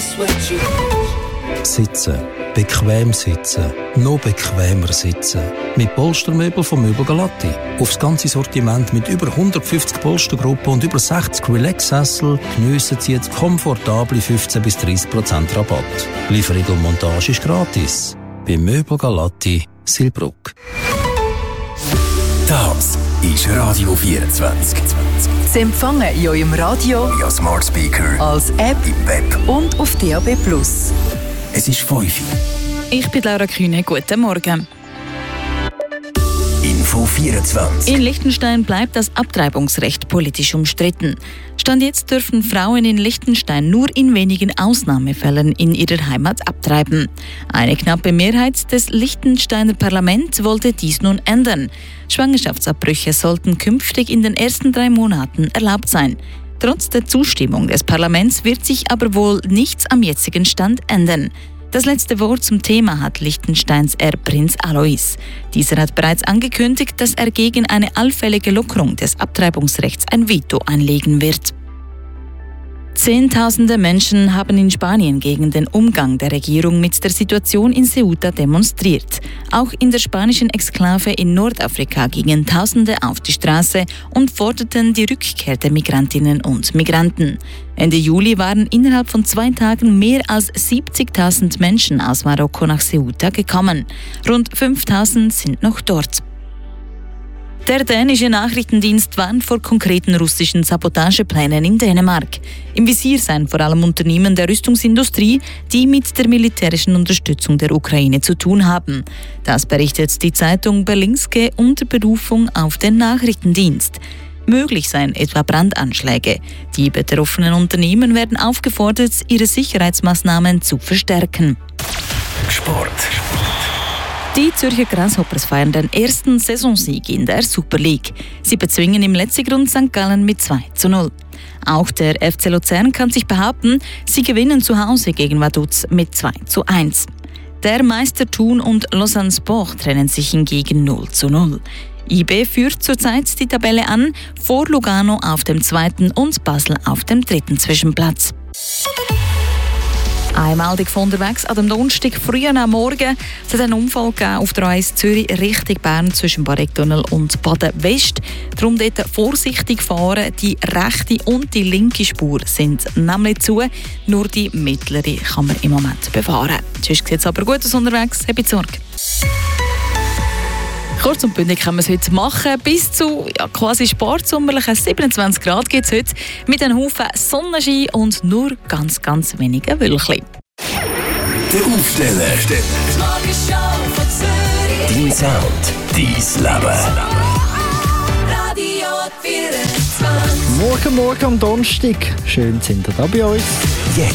Sitzen. Bequem sitzen. Noch bequemer sitzen. Mit Polstermöbel von Möbel Galatti. Aufs ganze Sortiment mit über 150 Polstergruppen und über 60 Relax-Sessel geniessen Sie jetzt komfortable 15-30% Rabatt. Lieferung und Montage ist gratis. Bei Möbel Galatti, Silbruck. Das ist Radio 24. Sie empfangen in eurem Radio, via Smart Speaker, als App im Web und auf DAB+. Es ist 5 Uhr. Ich bin Laura Kühne. Guten Morgen. Info 24. In Liechtenstein bleibt das Abtreibungsrecht politisch umstritten. Stand jetzt dürfen Frauen in Liechtenstein nur in wenigen Ausnahmefällen in ihrer Heimat abtreiben. Eine knappe Mehrheit des Liechtensteiner Parlaments wollte dies nun ändern. Schwangerschaftsabbrüche sollten künftig in den ersten 3 Monaten erlaubt sein. Trotz der Zustimmung des Parlaments wird sich aber wohl nichts am jetzigen Stand ändern. Das letzte Wort zum Thema hat Liechtensteins Erbprinz Alois. Dieser hat bereits angekündigt, dass er gegen eine allfällige Lockerung des Abtreibungsrechts ein Veto einlegen wird. Zehntausende Menschen haben in Spanien gegen den Umgang der Regierung mit der Situation in Ceuta demonstriert. Auch in der spanischen Exklave in Nordafrika gingen Tausende auf die Straße und forderten die Rückkehr der Migrantinnen und Migranten. Ende Juli waren innerhalb von 2 Tagen mehr als 70.000 Menschen aus Marokko nach Ceuta gekommen. Rund 5.000 sind noch dort. Der dänische Nachrichtendienst warnt vor konkreten russischen Sabotageplänen in Dänemark. Im Visier seien vor allem Unternehmen der Rüstungsindustrie, die mit der militärischen Unterstützung der Ukraine zu tun haben. Das berichtet die Zeitung Berlingske unter Berufung auf den Nachrichtendienst. Möglich seien etwa Brandanschläge. Die betroffenen Unternehmen werden aufgefordert, ihre Sicherheitsmaßnahmen zu verstärken. Sport. Die Zürcher Grasshoppers feiern den ersten Saisonsieg in der Super League. Sie bezwingen im letzten Grund St. Gallen mit 2:0. Auch der FC Luzern kann sich behaupten, sie gewinnen zu Hause gegen Vaduz mit 2:1. Der Meister Thun und Lausanne Sport trennen sich hingegen 0:0. IB führt zurzeit die Tabelle an, vor Lugano auf dem 2. und Basel auf dem 3. Zwischenplatz. Einmalig von unterwegs an dem Donnerstag früh am Morgen. Es hat einen Unfall gegeben auf der A1 Zürich Richtung Bern zwischen Baregtunnel und Baden West. Darum dort vorsichtig fahren. Die rechte und die linke Spur sind nämlich zu. Nur die mittlere kann man im Moment befahren. Sonst sieht es aber gut aus unterwegs. Habt Sorge. Kurz und bündig kann man es heute machen. Bis zu quasi sportsommerlichen 27 Grad gibt es heute. Mit einem Haufen Sonnenschein und nur ganz, ganz wenigen Wölkchen. Der Aufsteller. Dein Sound, dein Leben. Radio 24. Morgen am Donnerstag. Schön sind ihr da bei uns.